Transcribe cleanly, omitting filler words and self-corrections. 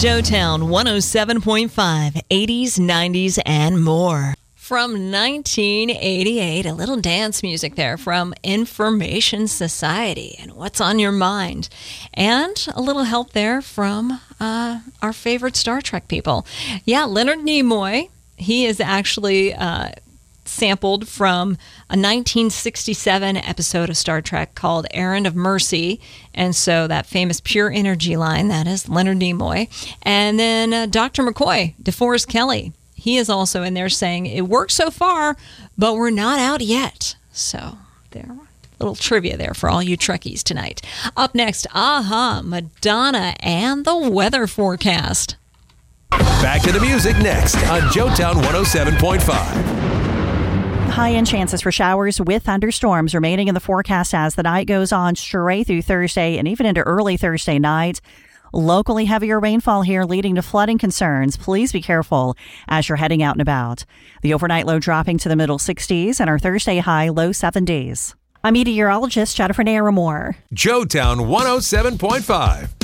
Joetown 107.5, 80s, 90s, and more. From 1988, a little dance music there from Information Society and What's on Your Mind. And a little help there from our favorite Star Trek people. Yeah, Leonard Nimoy, he is actually sampled from a 1967 episode of Star Trek called Errand of Mercy. And so that famous Pure Energy line, that is Leonard Nimoy. And then Dr. McCoy, DeForest Kelley. He is also in there saying, it works so far, but we're not out yet. So there, little trivia there for all you Trekkies tonight. Up next, Madonna and the weather forecast. Back to the music next on Joetown 107.5. High-end chances for showers with thunderstorms remaining in the forecast as the night goes on straight through Thursday and even into early Thursday night. Locally heavier rainfall here leading to flooding concerns. Please be careful as you're heading out and about. The overnight low dropping to the middle 60s and our Thursday high low 70s. I'm meteorologist Jennifer Naramore. Joetown 107.5.